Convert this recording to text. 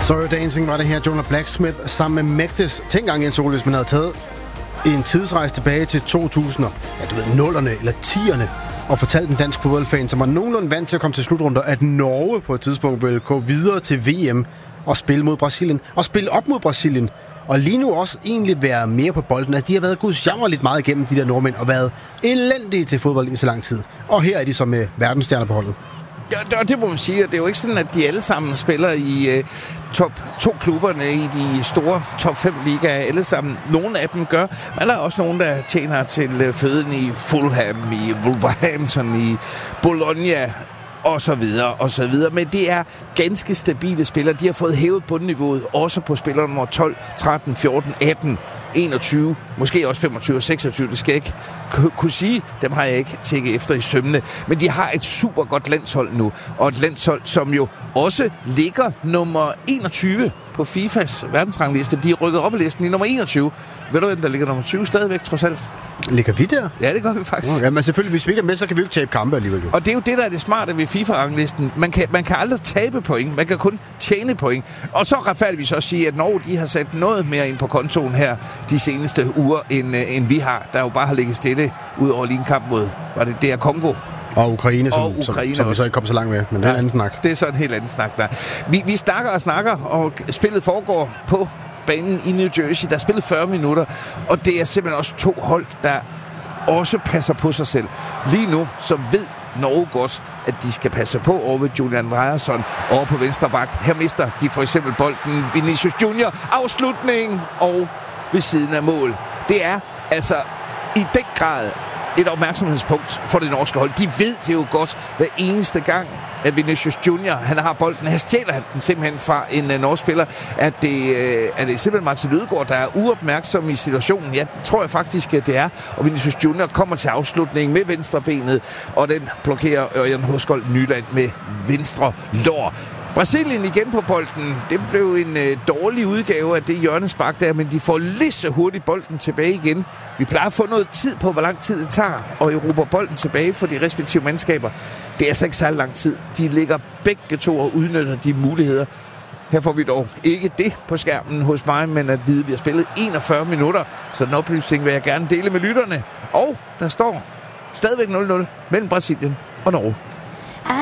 Sorry Dancing var det her, Jonah Blacksmith sammen med Mægtes. Tænk engang, Jens Ole, hvis man havde taget en tidsrejse tilbage til 2000'erne, nullerne eller 10'erne, og fortalt en dansk fodboldfan, som var nogenlunde vant til at komme til slutrunder, at Norge på et tidspunkt ville gå videre til VM og spille mod Brasilien, og spille op mod Brasilien, og lige nu også egentlig være mere på bolden, at de har været gudsjammerligt meget igennem, de der nordmænd, og været elendige til fodbold i så lang tid. Og her er de så med verdensstjerner på holdet. Ja, det må man sige. Det er jo ikke sådan, at de alle sammen spiller i top 2-klubberne i de store top 5 ligaer. Alle sammen. Nogle af dem gør. Men der er også nogen, der tjener til føden i Fulham, i Wolverhampton, i Bologna og så videre, og så videre. Men det er ganske stabile spillere. De har fået hævet bundniveauet, også på spillere nummer 12, 13, 14, 18, 21, måske også 25 og 26, det skal jeg ikke kunne sige. Dem har jeg ikke tjekket efter i sømmene. Men de har et super godt landshold nu, og et landshold, som jo også ligger nummer 21 på FIFAs verdensrangliste. De er rykket op i listen i nummer 21. Ved du, hvem der ligger nummer 20 stadigvæk, trods alt? Ligger vi der? Ja, det gør vi faktisk. Okay, men selvfølgelig, hvis vi ikke er med, så kan vi jo ikke tabe kampe alligevel. Og det er jo det, der er det smarte ved FIFA-ranglisten. Man kan aldrig tabe point. Man kan kun tjene point. Og så retfærdigvis også sige, at Norge, de har sat noget mere ind på kontoen her de seneste uger, end vi har. Der jo bare har ligget stille ud over lige en kamp mod, det er Kongo. Og Ukraine, som vi så ikke kom så langt med. Men det er en anden snak. Det er så en helt anden snak der. Vi snakker, og spillet foregår på banen i New Jersey. Der er spillet 40 minutter, og det er simpelthen også to hold, der også passer på sig selv. Lige nu, så ved Norge godt, at de skal passe på over ved Julian Ryerson over på venstre bak. Her mister de for eksempel bolden. Vinicius Junior, afslutning og ved siden af mål. Det er altså i den grad et opmærksomhedspunkt for det norske hold. De ved det jo godt hver eneste gang, at Vinicius Junior, han har bolden. Her stjæler han den simpelthen fra en norsk spiller. At det simpelthen Martin Ødegaard, der er uopmærksom i situationen. Ja, det tror jeg faktisk, at det er. Og Vinicius Junior kommer til afslutningen med venstre benet, og den blokerer Ørjan Hoskold Nyland med venstre lår. Brasilien igen på bolden. Det blev en dårlig udgave af det hjørnespark der, men de får lige så hurtigt bolden tilbage igen. Vi plejer at få noget tid på, hvor lang tid det tager at erobre bolden tilbage for de respektive mandskaber. Det er altså ikke særlig lang tid. De ligger begge to og udnytter de muligheder. Her får vi dog ikke det på skærmen hos mig, men at vide, at vi har spillet 41 minutter. Så den oplysning vil jeg gerne dele med lytterne. Og der står stadigvæk 0-0 mellem Brasilien og Norge.